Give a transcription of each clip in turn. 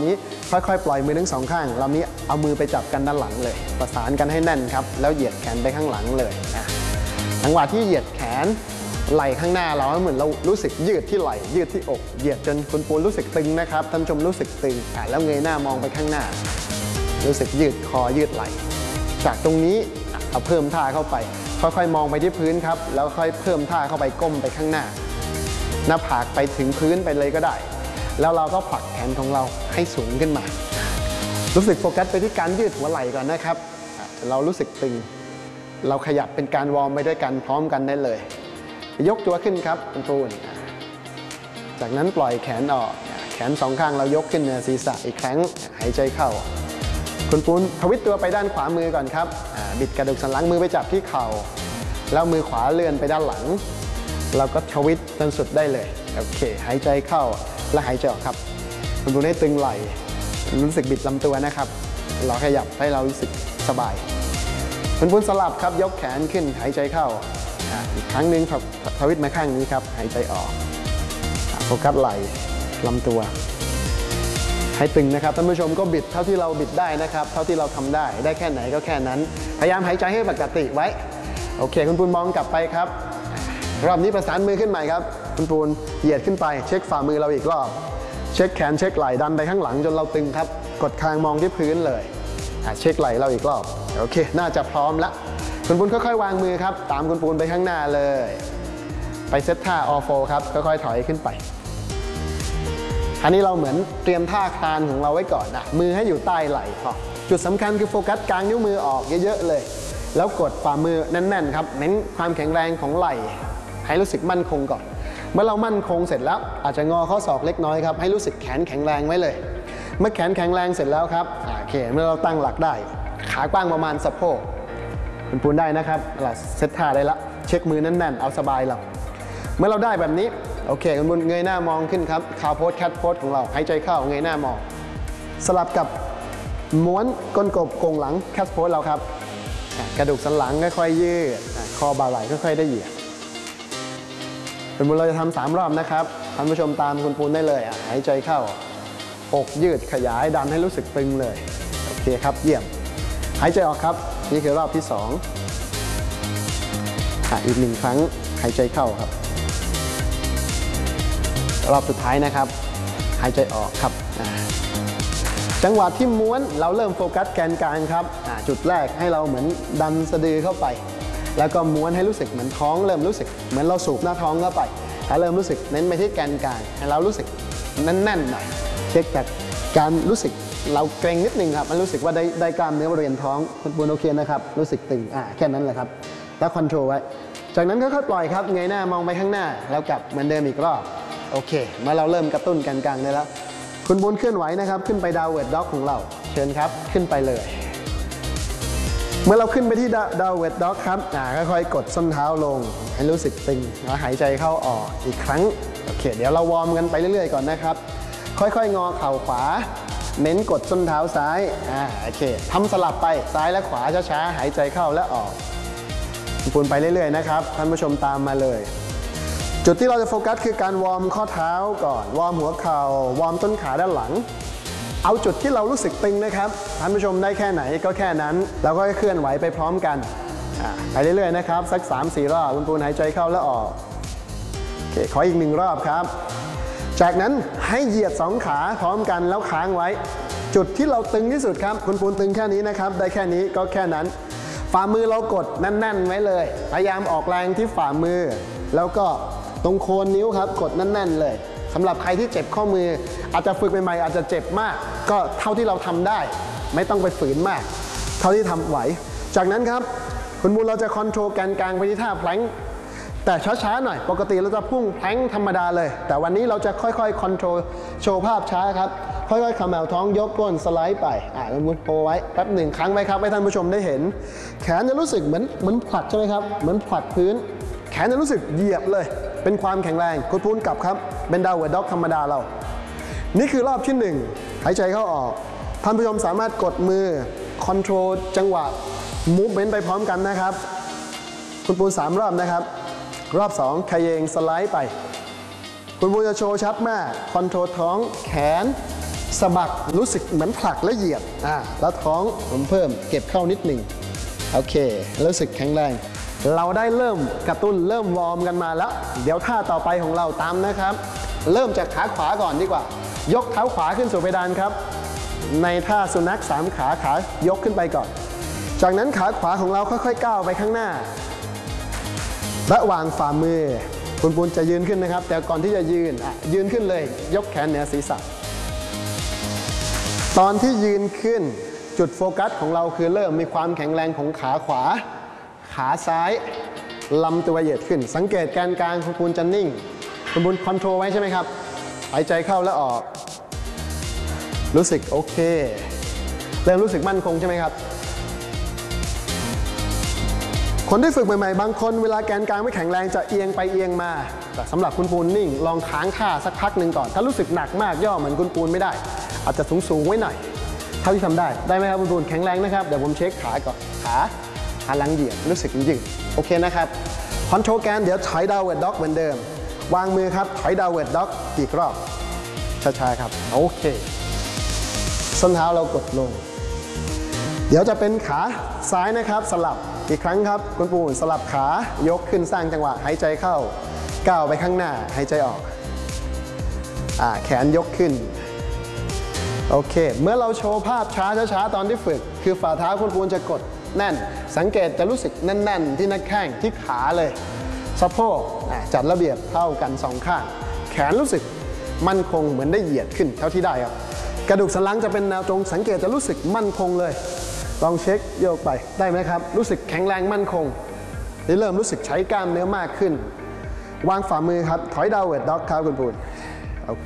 นี้ค่อยๆปล่อยมือทั้งสองข้างรอบนี้เอามือไปจับกันด้านหลังเลยประสานกันให้แน่นครับแล้วเหยียดแขนไปข้างหลังเลยจังหวะที่เหยียดแขนไหล่ข้างหน้าเราเหมือนเรารู้สึกยืดที่ไหล่ยืดที่อกเหยียดจนคุณปูนรู้สึกตึงนะครับท่านชมรู้สึกตึงแล้วเงยหน้ามองไปข้างหน้ารู้สึกยืดคอยืดไหล่จากตรงนี้เอาเพิ่มท่าเข้าไปค่อยๆมองไปที่พื้นครับแล้วค่อยเพิ่มท่าเข้าไปก้มไปข้างหน้าหน้าผากไปถึงพื้นไปเลยก็ได้แล้วเราก็ผลักแขนของเราให้สูงขึ้นมารู้สึกโฟกัสไปที่การยืดหัวไหล่ก่อนนะครับเรารู้สึกตึงเราขยับเป็นการวอร์มไปด้วยกันพร้อมกันได้เลยยกตัวขึ้นครับคุณปูนจากนั้นปล่อยแขนออกแขนสองข้างเรายกขึ้นเหนือศีรษะอีกครั้งหายใจเข้าคุณปูนทวิตตัวไปด้านขวามือก่อนครับบิดกระดูกสันหลังมือไปจับที่เข่าแล้วมือขวาเลื่อนไปด้านหลังเราก็ทวิตจนสุดได้เลยโอเคหายใจเข้าและหายใจออกครับคุณปูนให้ตึงไหล่รู้สึกบิดลำตัวนะครับเราขยับให้เรารู้สึกสบายคุณปูนสลับครับยกแขนขึ้นหายใจเข้าอีกครั้งหนึ่งครับทวิตมาข้างนี้ครับหายใจออกโฟกัสไหล่ลำตัวให้ตึงนะครับท่านผู้ชมก็บิดเท่าที่เราบิดได้นะครับเท่าที่เราทำได้แค่ไหนก็แค่นั้นพยายามหายใจให้ปกติไว้โอเคคุณปูนมองกลับไปครับรอบนี้ประสานมือขึ้นใหม่ครับคุณปูนเหยียดขึ้นไปเช็คฝ่ามือเราอีกรอบเช็คแขนเช็คไหล่ดันไปข้างหลังจนเราตึงครับกดคางมองที่พื้นเลยเช็คไหล่เราอีกรอบโอเคน่าจะพร้อมละคุณปูนค่อยๆวางมือครับตามคุณปูนไปข้างหน้าเลยไปเซตท่าออโฟครับค่อยๆถอยขึ้นไปอันนี้เราเหมือนเตรียมท่าคลานของเราไว้ก่อนมือให้อยู่ใต้ไหล่พอจุดสำคัญคือโฟกัสกลางนิ้วมือออกเยอะๆเลยแล้วกดฝ่ามือแน่นๆครับเน้นความแข็งแรงของไหล่ให้รู้สึกมั่นคงก่อนเมื่อเรามั่นคงเสร็จแล้วอาจจะงอข้อศอกเล็กน้อยครับให้รู้สึกแขนแข็งแรงไว้เลยเมื่อแขนแข็งแรงเสร็จแล้วครับโอเคเมื่อเราตั้งหลักได้ขากว้างประมาณสะโพกคุณปูนได้นะครับเราเซตท่าได้ละเช็คมือแน่นๆเอาสบายเราเมื่อเราได้แบบนี้โอเคคุณปูนเงยหน้ามองขึ้นครับคาวโพสแคทโพสของเราหายใจเข้าเงยหน้ามองสลับกับม้วนก้นกบโกงหลังแคทโพสเราครับกระดูกสันหลังค่อยๆยืดคอบ่าไหล่ค่อยๆได้เหยียดคุณปูนเราจะทำ3 รอบนะครับท่านผู้ชมตามคุณปูนได้เลยหายใจเข้าอกยืดขยายดันให้รู้สึกตึงเลยโอเคครับเยี่ยมหายใจออกครับนี่คือรอบที่2อีก1 ครั้งหายใจเข้าครับรอบสุดท้ายนะครับหายใจออกครับจังหวะที่ม้วนเราเริ่มโฟกัสแกนกลางครับจุดแรกให้เราเหมือนดันสะดือเข้าไปแล้วก็ม้วนให้รู้สึกเหมือนท้องเริ่มรู้สึกเหมือนเราสูบหน้าท้องเข้าไปถ้าเริ่มรู้สึกเน้นไปที่แกนกลางให้เรารู้สึกแน่นๆหน่อยเช็คจากการรู้สึกเราเกร็งนิดนึงครับมันรู้สึกว่าได้กล้ามเนื้อบริเวณท้องคุณปูนโอเคนะครับรู้สึกตึงแค่นั้นแหละครับแล้วคอนโทรลไว้จากนั้นค่อยๆปล่อยครับเงยหน้ามองไปข้างหน้าแล้วกลับเหมือนเดิมอีกรอบโอเคเมื่อเราเริ่มกระตุ้นแกนกลางได้แล้วคุณปูนเคลื่อนไหวนะครับขึ้นไปดาวเวิร์ดด็อกของเราเชิญครับขึ้นไปเลยเมื่อเราขึ้นไปที่ดาวเวิร์ดด็อกครับค่อยๆกดส้นเท้าลงให้รู้สึกตึงแล้วหายใจเข้าออกอีกครั้งโอเคเดี๋ยวเราวอร์มกันไปเรื่อยๆก่อนนะครับค่อยๆงอเข่าขวาเน้นกดส้นเท้าซ้ายโอเคทำสลับไปซ้ายและขวาช้าๆหายใจเข้าและออกปูนไปเรื่อยๆนะครับท่านผู้ชมตามมาเลยจุดที่เราจะโฟกัสคือการวอร์มข้อเท้าก่อนวอร์มหัวเข่าวอร์มต้นขาด้านหลังเอาจุดที่เรารู้สึกตึงนะครับท่านผู้ชมได้แค่ไหนก็แค่นั้นแล้วก็เคลื่อนไหวไปพร้อมกันไปเรื่อยๆนะครับสัก 3-4 รอบคุณปูนหายใจเข้าและออกโอเคขออีก1 รอบครับจากนั้นให้เหยียด2 ขาพร้อมกันแล้วค้างไว้จุดที่เราตึงที่สุดครับคุณปูนตึงแค่นี้นะครับได้แค่นี้ก็แค่นั้นฝ่ามือเรากดแน่นๆไว้เลยพยายามออกแรงที่ฝ่ามือแล้วก็ตรงโคนนิ้วครับกดแน่นๆเลยสำหรับใครที่เจ็บข้อมืออาจจะฝึกใหม่ๆอาจจะเจ็บมากก็เท่าที่เราทำได้ไม่ต้องไปฝืนมากเท่าที่ทำไหวจากนั้นครับคุณปูนเราจะคอนโทรลแกนกลางไปที่ท่าแพลงแต่ช้าๆหน่อยปกติเราจะพุ่งแพลงธรรมดาเลยแต่วันนี้เราจะค่อยๆคอนโทรลโชว์ภาพช้าครับค่อยๆขมวดท้องยกก้นสไลด์ไปคุณปูนโฮไว้แป๊บ1 ครั้งไว้ครับให้ท่านผู้ชมได้เห็นแขนจะรู้สึกเหมือนผลัดใช่ไหมครับเหมือนผลัดพื้นแขนจะรู้สึกเหยียบเลยเป็นความแข็งแรงคุณปูนกลับครับเป็นดาวเวิร์ดด็อกธรรมดาเรานี่คือรอบที่1หายใจเข้าออกท่านผู้ชมสามารถกดมือคอนโทรลจังหวะมูฟเมนต์ไปพร้อมกันนะครับคุณปูน3 รอบนะครับรอบ2ขยเยงสไลด์ไปคุณปูนจะโชว์ชัดมากคอนโทรลท้องแขนสะบักรู้สึกเหมือนผลักและเหยียดแล้วท้องผมเพิ่มเก็บเข้านิดหนึ่งโอเครู้สึกแข็งแรงเราได้เริ่มกระตุ้นเริ่มวอร์มกันมาแล้วเดี๋ยวท่าต่อไปของเราตามนะครับเริ่มจากขาขวาก่อนดีกว่ายกเท้าขวาขึ้นสู่เพดานครับในท่าสุนัข3 ขาขายกขึ้นไปก่อนจากนั้นขาขวาของเราค่อยๆก้าวไปข้างหน้าและวางฝ่ามือคุณปูนจะยืนขึ้นนะครับแต่ก่อนที่จะยืนขึ้นเลยยกแขนเหนือศีรษะตอนที่ยืนขึ้นจุดโฟกัสของเราคือเริ่มมีความแข็งแรงของขาขวาขาซ้ายลำตัวเหยียดขึ้นสังเกตแกนกลางคุณปูนจะนิ่งคุณปูนคอนโทรลไว้ใช่ไหมครับหายใจเข้าและออกรู้สึกโอเคเริ่มรู้สึกมั่นคงใช่ไหมครับคนที่ฝึกใหม่ๆบางคนเวลาแกนกลางไม่แข็งแรงจะเอียงไปเอียงมาแต่สำหรับคุณปูนนิ่งลองค้างท่าสักพักหนึ่งก่อนถ้ารู้สึกหนักมากย่อเหมือนคุณปูนไม่ได้อาจจะสูงไว้หน่อยเท่าที่ทำได้ไหมครับคุณปูนแข็งแรงนะครับเดี๋ยวผมเช็คขาก่อนขาหลังเหยียดรู้สึกยืดโอเคนะครับคอนโทรลแกนเดี๋ยวถอยดาวเวิร์ดด็อกเหมือนเดิมวางมือครับถอยดาวเวิร์ดด็อกอีกรอบช้าๆครับโอเคส้นเท้าเรากดลงเดี๋ยวจะเป็นขาซ้ายนะครับสลับอีกครั้งครับคุณปูนสลับขายกขึ้นสร้างจังหวะหายใจเข้าก้าวไปข้างหน้าหายใจออกแขนยกขึ้นโอเคเมื่อเราโชว์ภาพช้าๆตอนที่ฝึกคือฝ่าเท้าคุณปูนจะกดแน่นสังเกตจะรู้สึกแน่นๆที่หน้าแข้งที่ขาเลยสะโพกจัดระเบียบเท่ากัน2 ข้างแขนรู้สึกมั่นคงเหมือนได้เหยียดขึ้นเท่าที่ได้ครับกระดูกสันหลังจะเป็นแนวตรงสังเกตจะรู้สึกมั่นคงเลยลองเช็คโยกไปได้ไหมครับรู้สึกแข็งแรงมั่นคงเริ่มรู้สึกใช้กล้ามเนื้อมากขึ้นวางฝ่ามือครับถอยดาวเวิร์ดด็อกครับคุณปูนโอเค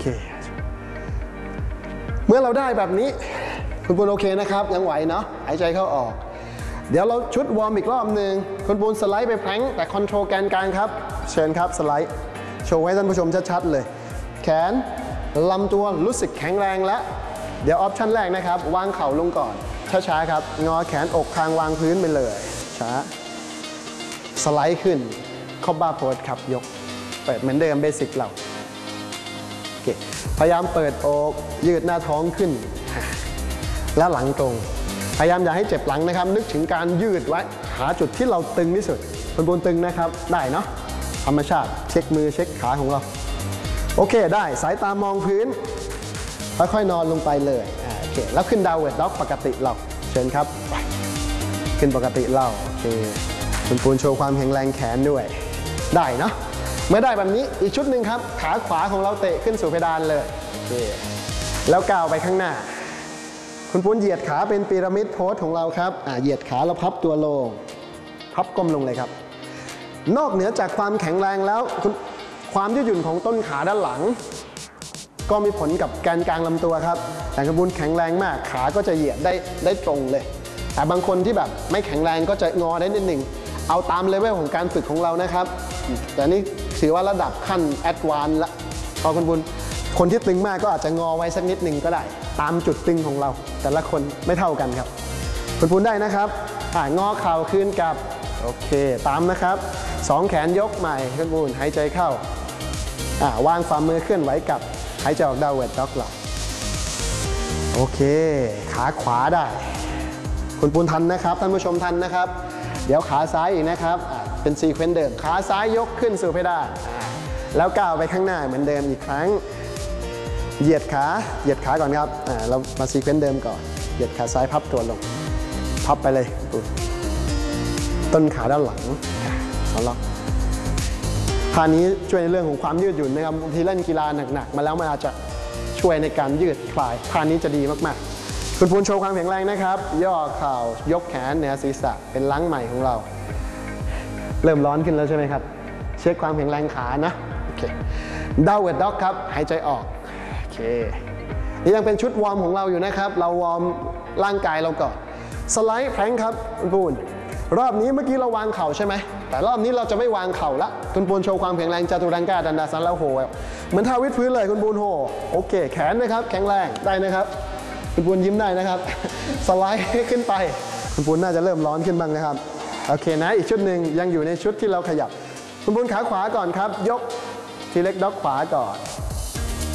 เมื่อเราได้แบบนี้คุณปูนโอเคนะครับยังไหวเนาะหายใจเข้าออกเดี๋ยวเราชุดวอร์มอีกรอบหนึ่งคุณปูนสไลด์ไปแพลงแต่คอนโทรลแกนกลางครับเชิญครับสไลด์โชว์ให้ท่านผู้ชมชัดๆเลยแขนลำตัวรู้สึกแข็งแรงแล้วเดี๋ยวออปชั่นแรกนะครับวางเข่าลงก่อนช้าๆครับงอแขนอกคางวางพื้นไปเลยช้าสไลด์ขึ้นคอบบาโพสครับยกเปิดเหมือนเดิมเบสิกเราโอเคพยายามเปิดอกยืดหน้าท้องขึ้นแล้วหลังตรงพยายามอย่าให้เจ็บหลังนะครับนึกถึงการยืดไว้หาจุดที่เราตึงที่สุดบนตึงนะครับได้เนาะธรรมชาติเช็คมือเช็คขาของเราโอเคได้สายตามองพื้นค่อยๆนอนลงไปเลยโอเคแล้วขึ้นดาวเวิร์ดด็อกปกติเราเชิญครับขึ้นปกติเราโอเคคุณปูนโชว์ความแข็งแรงแขนด้วยได้เนาะเมื่อได้แบบนี้อีกชุดหนึ่งครับขาขวาของเราเตะขึ้นสู่เพดานเลยโอเคแล้วก้าวไปข้างหน้าคุณปูนเหยียดขาเป็นพีระมิดโพสของเราครับเหยียดขาแล้วพับตัวลงพับก้มลงเลยครับนอกเหนือจากความแข็งแรงแล้วความยืดหยุ่นของต้นขาด้านหลังก็มีผลกับแกนกลางลำตัวครับแต่คุณปูนแข็งแรงมากขาก็จะเหยียดได้ตรงเลยแต่บางคนที่แบบไม่แข็งแรงก็จะงอได้นิดหนึ่งเอาตามเลเวลของการฝึกของเรานะครับแต่นี่ถือว่าระดับขั้นแอดวานซ์ละพอคุณปูนคนที่ตึงมากก็อาจจะงอไว้สักนิดหนึ่งก็ได้ตามจุดตึงของเราแต่ละคนไม่เท่ากันครับคุณปูนได้นะครับงอเข่าขึ้นกับโอเคตามนะครับ2 แขนยกใหม่คุณปูนหายใจเข้าวางฝ่ามือเคลื่อนไหวกับหายใจออกดาวเวิร์ดด็อกเราโอเคขาขวาได้คุณปูนทันนะครับท่านผู้ชมทันนะครับเดี๋ยวขาซ้ายอีกนะครับเป็นซีเควนต์เดิมขาซ้ายยกขึ้นสู่เพดานแล้วก้าวไปข้างหน้าเหมือนเดิมอีกครั้งเหยียดขาก่อนครับเรามาซีเควนต์เดิมก่อนเหยียดขาซ้ายพับตัวลงพับไปเลยต้นขาด้านหลังสองล็อกท่านี้ช่วยในเรื่องของความยืดหยุ่นนะครับบางทีเล่นกีฬาหนักๆมาแล้วมันอาจจะช่วยในการยืดคลายท่านี้จะดีมากๆคุณปูนโชว์ความแข็งแรงนะครับย่อเข่ายกแขนเหนือศีรษะเป็นล้างใหม่ของเราเริ่มร้อนขึ้นแล้วใช่ไหมครับเช็คความแข็งแรงขานะโอเคดาวเวิร์ดด็อกครับหายใจออกโอเคนี่ยังเป็นชุดวอร์มของเราอยู่นะครับเราวอร์มร่างกายเราก่อนสไลด์แพลงครับคุณปูนรอบนี้เมื่อกี้เราวางเข่าใช่ไหมแต่รอบนี้เราจะไม่วางเข่าละคุณปูนโชว์ความแข็งแรงจตุรังกาดันดาสันแล้วโหเหมือนท่าวิดพื้นเลยคุณปูนโหโอเคแขนนะครับแข็งแรงได้นะครับคุณปูนยิ้มได้นะครับสไลด์ขึ้นไปคุณปูนน่าจะเริ่มร้อนขึ้นบ้างนะครับโอเคนะอีกชุดหนึ่งยังอยู่ในชุดที่เราขยับคุณปูนขาขวาก่อนครับยกทีเล็กด็อกขวาก่อน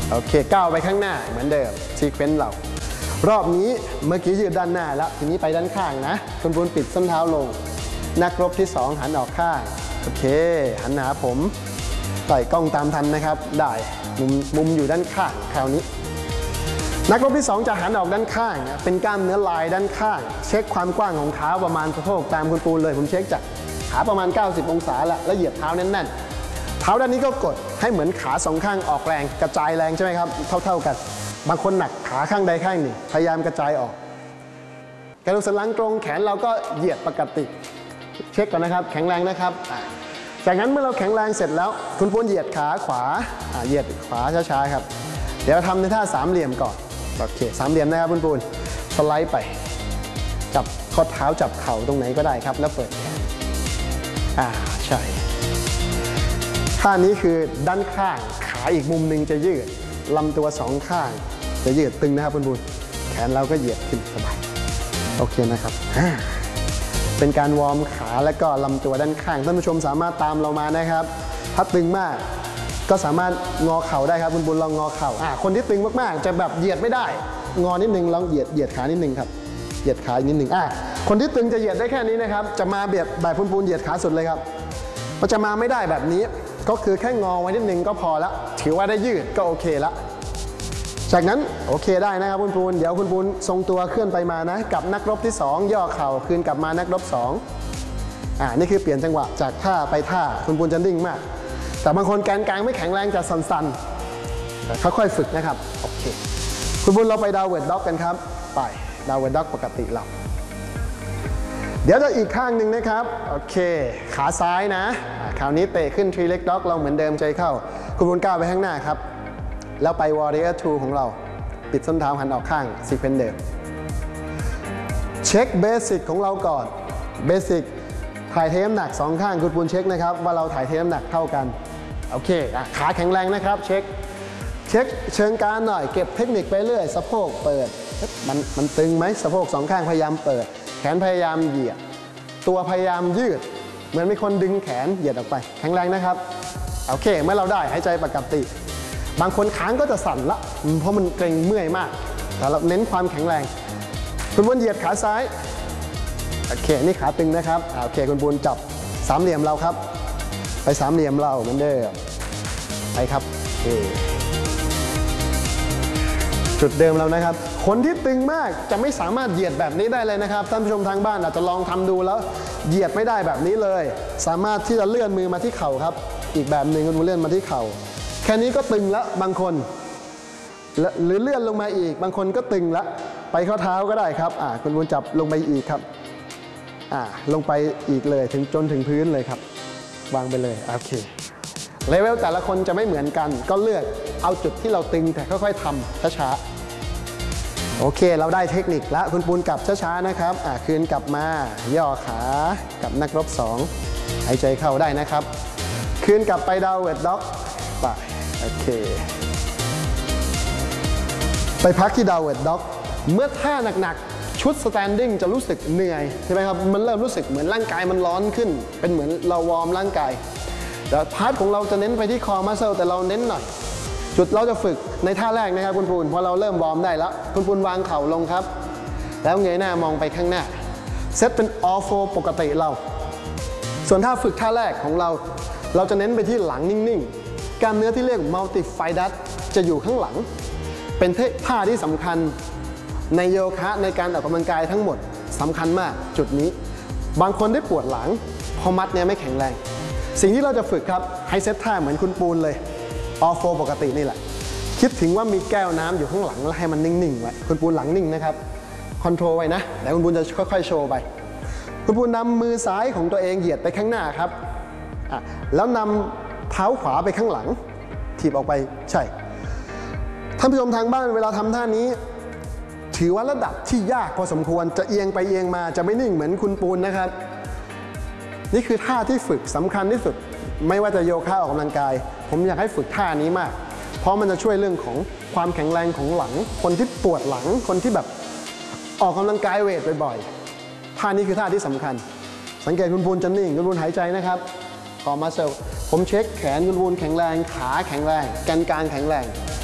โอเคก้าวไปข้างหน้าเหมือนเดิมซีเควนต์เรารอบนี้เมื่อกี้ยืดด้านหน้าแล้วทีนี้ไปด้านข้างนะคุณปูนปิดส้นเท้าลงนักรบที่2หันออกข้างโอเคหันหาผมต่อยกล้องตามทันนะครับได้มุมอยู่ด้านข้างคราวนี้นักรบที่2จะหันออกด้านข้างเป็นกล้ามเนื้อลายด้านข้างเช็คความกว้างของเท้าประมาณสะโพกตามคุณปูนเลยผมเช็คจากขาประมาณ90องศาแล้วเหยียดเท้าแน่นๆเท้าด้านนี้ก็กดให้เหมือนขา2ข้างออกแรงกระจายแรงใช่ไหมครับเท่ากันบางคนหนักขาข้างใดข้างหนึ่งพยายามกระจายออกกระดูกสันหลังตรงแขนเราก็เหยียดปกติเช็คก่อนนะครับแข็งแรงนะครับจากนั้นเมื่อเราแข็งแรงเสร็จแล้วคุณปูนเหยียดขาขวาเหยียดขวาช้าๆครับเดี๋ยวทำในท่าสามเหลี่ยมก่อนโอเคสามเหลี่ยมนะครับคุณปูนสไลด์ไปจับข้อเท้าจับเข่าตรงไหนก็ได้ครับแล้วเปิดแขนใช่ท่านี้คือด้านข้างขาอีกมุมหนึ่งจะยืดลำตัว2ข้างจะยืดตึงนะครับคุณปูนแขนเราก็เหยียดขึ้นสบายโอเคนะครับเป็นการวอร์มขาและก็ลำตัวด้านข้างท่านผู้ชมสามารถตามเรามานะครับถ้าตึงมากก็สามารถงอเข่าได้ครับคุณปูนลองงอเข่าคนที่ตึงมากๆจะแบบเหยียดไม่ได้งอนิดนึงลองเหยียดขานิดนึงครับเหยียดขานิดนึงคนที่ตึงจะเหยียดได้แค่นี้นะครับจะมาแบบคุณปูนเหยียดขาสุดเลยครับมันจะมาไม่ได้แบบนี้ก็คือแค่งอไว้นิดนึงก็พอแล้วถือว่าได้ยืดก็โอเคแล้วจากนั้นโอเคได้นะครับคุณปูนเดี๋ยวคุณปูนทรงตัวเคลื่อนไปมานะกับนักรบที่2ย่อเข่าคืนกลับมานักรบ2นี่คือเปลี่ยนจังหวะจากท่าไปท่าคุณปูนจะนิ่งมากแต่บางคนแกนกลางไม่แข็งแรงจะสั่นๆค่อยๆฝึกนะครับโอเคคุณปูนเราไปดาวเวิร์ดด็อกกันครับไปดาวเวิร์ดด็อกปกติเราเดี๋ยวจะอีกข้างหนึ่งนะครับโอเคขาซ้ายนะคราวนี้เตะขึ้นทรีเล็กด็อกเราเหมือนเดิมใจเข้าคุณปูนก้าวไปข้างหน้าครับแล้วไป Warrior 2 ของเราปิดส้นเท้าหันออกข้างซีเควนต์เดิมเช็คเบสิกของเราก่อนเบสิกถ่ายเทน้ำหนัก2ข้างคุณปูนเช็คนะครับว่าเราถ่ายเทน้ำหนักเท่ากันโอเคขาแข็งแรงนะครับเช็คเชิงการหน่อยเก็บเทคนิคไปเรื่อยสะโพกเปิดมันตึงไหมสะโพก2ข้างพยายามเปิดแขนพยายามเหยียดตัวพยายามยืดเหมือนมีคนดึงแขนเหยียดออกไปแข็งแรงนะครับโอเคเมื่อเราได้หายใจปกติบางคนค้างก็จะสั่นละเพราะมันเกร็งเมื่อยมากแต่เราเน้นความแข็งแรงคุณปูนเหยียดขาซ้ายโอเคนี่ขาตึงนะครับโอเคคุณปูนจับสามเหลี่ยมเราครับไปสามเหลี่ยมเราเหมือนเดิมไปครับจุดเดิมแล้วนะครับคนที่ตึงมากจะไม่สามารถเหยียดแบบนี้ได้เลยนะครับท่านผู้ชมทางบ้านอาจจะลองทำดูแล้วเหยียดไม่ได้แบบนี้เลยสามารถที่จะเลื่อนมือมาที่เข่าครับอีกแบบหนึ่งคุณปูนเลื่อนมาที่เข่าแค่นี้ก็ตึงแล้วบางคนหรือเลื่อนลงมาอีกบางคนก็ตึงแล้วไปข้อเท้าก็ได้ครับคุณปูนจับลงไปอีกครับลงไปอีกเลยจนถึงพื้นเลยครับวางไปเลยโอเคเลเวลแต่ละคนจะไม่เหมือนกันก็เลือกเอาจุดที่เราตึงแต่ค่อยๆทำช้าๆโอเคเราได้เทคนิคแล้วคุณปูนกลับช้าๆนะครับคืนกลับมาย่อขากับนักรบ2หายใจเข้าได้นะครับคืนกลับไปดาวเวิร์ดด็อกไปโอเคไปพักที่ดาวเวิร์ดด็อกเมื่อท่าหนักๆชุดสแตนดิ้งจะรู้สึกเหนื่อยใช่ไหมครับมันเริ่มรู้สึกเหมือนร่างกายมันร้อนขึ้นเป็นเหมือนเราวอร์มร่างกายแต่พาร์ทของเราจะเน้นไปที่คอมัสเซลแต่เราเน้นหน่อยจุดเราจะฝึกในท่าแรกนะครับคุณปูนพอเราเริ่มวอร์มได้แล้วคุณปูนวางเข่าลงครับแล้วเงยหน้ามองไปข้างหน้าเซตเป็น all four ปกติเราส่วนท่าฝึกท่าแรกของเราจะเน้นไปที่หลังนิ่งๆกล้ามเนื้อที่เรียก multifidus จะอยู่ข้างหลังเป็นท่าที่สำคัญในโยคะในการออกกำลังกายทั้งหมดสำคัญมากจุดนี้บางคนได้ปวดหลังเพราะมัดเนี่ยไม่แข็งแรงสิ่งที่เราจะฝึกครับให้เซตท่าเหมือนคุณปูนเลยออฟโฟปกตินี่แหละคิดถึงว่ามีแก้วน้ำอยู่ข้างหลังแล้วให้มันนิ่งๆไว้คุณปูนหลังนิ่งนะครับคอนโทรลไว้นะเดี๋ยวคุณปูนจะค่อยๆโชว์ไปคุณปูนนำมือซ้ายของตัวเองเหยียดไปข้างหน้าครับแล้วนำเท้าขวาไปข้างหลังถีบออกไปใช่ท่านผู้ชมทางบ้านเวลาทำท่านี้ถือว่าระดับที่ยากพอสมควรจะเอียงไปเอียงมาจะไม่นิ่งเหมือนคุณปูนนะครับนี่คือท่าที่ฝึกสำคัญที่สุดไม่ว่าจะโยคะออกกำลังกายผมอยากให้ฝึกท่านี้มากเพราะมันจะช่วยเรื่องของความแข็งแรงของหลังคนที่ปวดหลังคนที่แบบออกกำลังกายเวทบ่อยๆท่านี้คือท่าที่สำคัญสังเกตคุณปูนจะนิ่งคุณปูนหายใจนะครับคอมัสเซลผมเช็คแขนคุณปูนแข็งแรงขาแข็งแรงแกนกลางแข็งแรง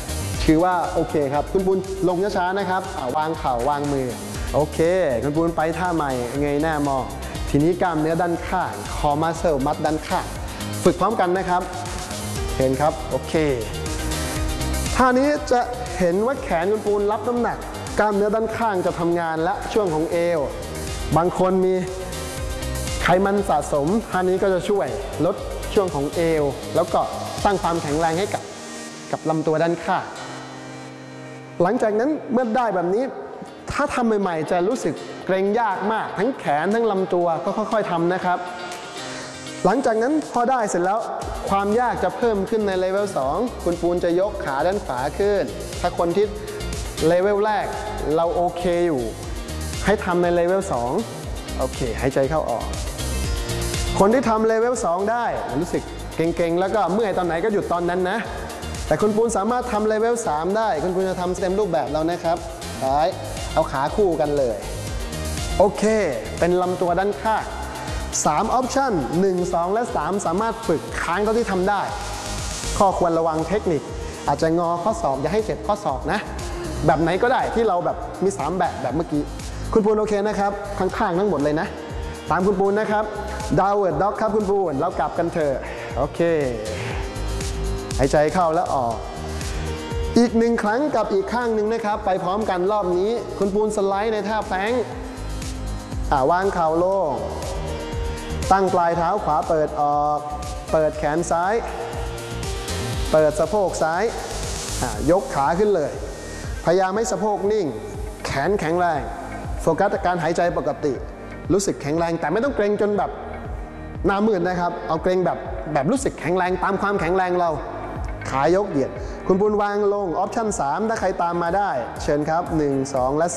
ถือว่าโอเคครับคุณปูนลงช้าๆนะครับวางเข่าวางมือโอเคคุณปูนไปท่าใหม่เงยหน้ามองทีนี้กล้ามเนื้อด้านข้างคอมัสเซิลมัดด้านข้างฝึกพร้อมกันนะครับเห็นครับโอเคท่านี้จะเห็นว่าแขนคุณปูนรับน้ำหนักกล้ามเนื้อด้านข้างจะทำงานและช่วงของเอวบางคนมีไขมันสะสมท่านี้ก็จะช่วยลดช่วงของเอวแล้วก็สร้างความแข็งแรงให้กับลำตัวด้านข้างหลังจากนั้นเมื่อได้แบบนี้ถ้าทำใหม่ๆจะรู้สึกเกรงยากมากทั้งแขนทั้งลำตัวก็ค่อยๆทำนะครับหลังจากนั้นพอได้เสร็จแล้วความยากจะเพิ่มขึ้นในเลเวล2คุณปูนจะยกขาด้านขวาขึ้นถ้าคนที่เลเวลแรกเราโอเคอยู่ให้ทำในเลเวล2โอเคหายใจเข้าออกคนที่ทำเลเวล2ได้รู้สึกเก่งๆแล้วก็เมื่อยตอนไหนก็หยุดตอนนั้นนะแต่คุณปูนสามารถทำเลเวล3ได้คุณปูนจะทำเต็มรูปแบบแล้วนะครับซ้ายเอาขาคู่กันเลยโอเคเป็นลำตัวด้านข้าง3 ออปชั่น1 2 และ 3สามารถฝึกค้างเท่าที่ทำได้ข้อควรระวังเทคนิคอาจจะงอข้อศอกอย่าให้เจ็บข้อศอกนะแบบไหนก็ได้ที่เราแบบมี3แบบเมื่อกี้คุณปูนโอเคนะครับข้างๆทั้งหมดเลยนะตามคุณปูนนะครับดาวเวิร์ดด็อกครับคุณปูนแล้วกลับกันเถอะโอเคหายใจเข้าและออกอีก1ครั้งกับอีกข้างหนึ่งนะครับไปพร้อมกันรอบนี้คุณปูนสไลด์ในท่าแพลงก์วางเข่าลงตั้งปลายเท้าขวาเปิดออกเปิดแขนซ้ายเปิดสะโพกซ้ายยกขาขึ้นเลยพยายามให้สะโพกนิ่งแขนแข็งแรงโฟกัสการหายใจปกติรู้สึกแข็งแรงแต่ไม่ต้องเกรงจนแบบหน้ามืดนะครับเอาเกรงแบบรู้สึกแข็งแรงตามความแข็งแรงเราขายกเหยียดคุณปูนวางลงออปชั่น3ถ้าใครตามมาได้เชิญครับ1 2 และ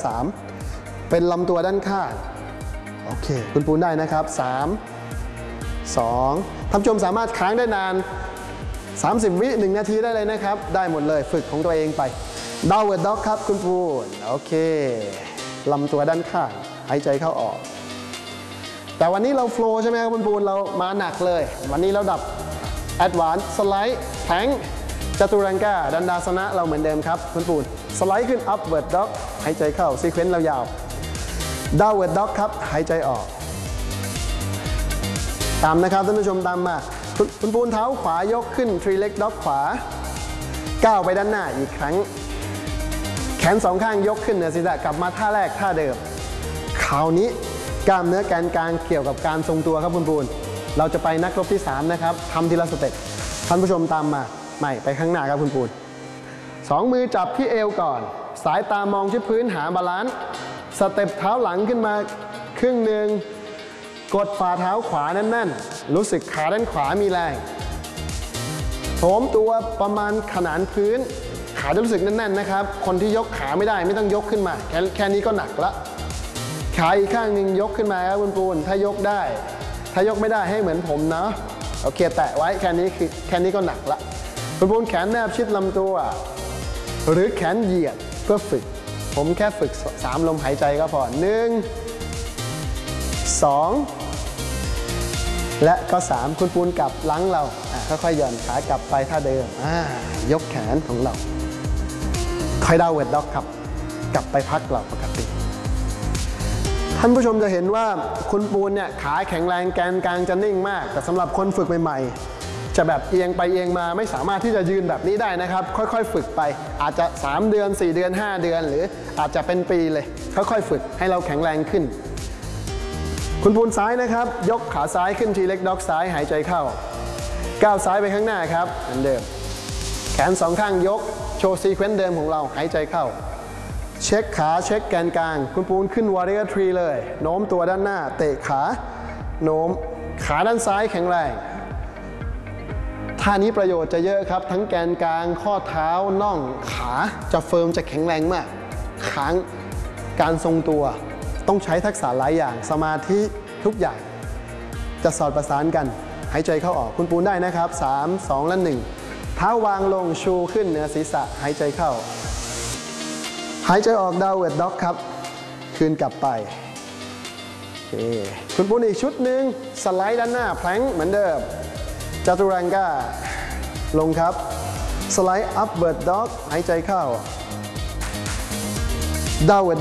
3เป็นลำตัวด้านข้างโอเคคุณปูนได้นะครับ3 2ท่านผู้ชมสามารถค้างได้นาน30 วิ1 นาทีได้เลยนะครับได้หมดเลยฝึกของตัวเองไปดาวเวิร์ดด็อกครับคุณปูนโอเคลำตัวด้านข้างหายใจเข้าออกแต่วันนี้เราโฟล์ใช่ไหมครับคุณปูนเรามาหนักเลยวันนี้เราดับแอดวานซ์สไลด์แพลงก์จตุรังกาดันดาสนะเราเหมือนเดิมครับคุณปูนสไลด์ขึ้นอัพเวิร์ดด็อกหายใจเข้าซีเควนต์เรายาวดาวเวิร์ดด็อกครับหายใจออกตามนะครับท่านผู้ชมตามมาคุณปูนเท้าขวายกขึ้นทรีเล็กด็อกขวาก้าวไปด้านหน้าอีกครั้งแขน2ข้างยกขึ้นเหนือศีรษะกลับมาท่าแรกท่าเดิมคราวนี้กล้ามเนื้อแกนกลางเกี่ยวกับการทรงตัวครับคุณปูนเราจะไปนักรบที่3นะครับทำทีละสเต็ปท่านผู้ชมตามมาไม่ไปข้างหน้าครับคุณปูน2 มือจับที่เอวก่อนสายตามองที่พื้นหาบาลานซ์สเต็ปเท้าหลังขึ้นมาครึ่งหนึ่งกดฝ่าเท้าขวาแน่นๆรู้สึกขาด้านขวามีแรงโน้มตัวประมาณขนานพื้นขาจะรู้สึกแน่นๆนะครับคนที่ยกขาไม่ได้ไม่ต้องยกขึ้นมาแค่นี้ก็หนักละขาอีกข้างหนึ่งยกขึ้นมาครับคุณปูนถ้ายกได้ถ้ายกไม่ได้ให้เหมือนผมนะโอเคแตะไว้แค่นี้ก็หนักละคุณปูนแขนแนบชิดลำตัวหรือแขนเหยียดเพื่อฝึกผมแค่ฝึก3 ลมหายใจก็พอ1 2และก็3คุณปูนกลับหลังเราค่อยๆหย่อนขากลับไปท่าเดิมยกแขนของเราค่อยดาวเวิร์ดด็อกครับกลับไปพักเราปกติท่านผู้ชมจะเห็นว่าคุณปูนเนี่ยขาแข็งแรงแกนกลางจะนิ่งมากแต่สำหรับคนฝึกใหม่ๆจะแบบเอียงไปเอียงมาไม่สามารถที่จะยืนแบบนี้ได้นะครับค่อยๆฝึกไปอาจจะ3 เดือน4 เดือน5 เดือนหรืออาจจะเป็นปีเลยค่อยๆฝึกให้เราแข็งแรงขึ้นคุณปูนซ้ายนะครับยกขาซ้ายขึ้นทีเล็กด็อกซ้ายหายใจเข้าก้าวซ้ายไปข้างหน้าครับเหมือนเดิมแขน2 ข้างยกโชว์ซีเควนต์เดิมของเราหายใจเข้าเช็คขาเช็คแกนกลางคุณปูนขึ้น Warrior Tree เลยโน้มตัวด้านหน้าเตะขาโน้มขาด้านซ้ายแข็งแรงท่านี้ประโยชน์จะเยอะครับทั้งแกนกลางข้อเท้าน่องขาจะเฟิร์มจะแข็งแรงมากค้างการทรงตัวต้องใช้ทักษะหลายอย่างสมาธิทุกอย่างจะสอดประสานกันหายใจเข้าออกคุณปูนได้นะครับ3 2 และ 1เท้าวางลงชูขึ้นเหนือศีรษะหายใจเข้าหายใจออกดาวเวิร์ดด็อกครับคืนกลับไปคุณปูนอีกชุดหนึ่งสไลด์ด้านหน้าแพลงก์เหมือนเดิมจตุรังกาลงครับสไลด์ upward dog หายใจเข้า downward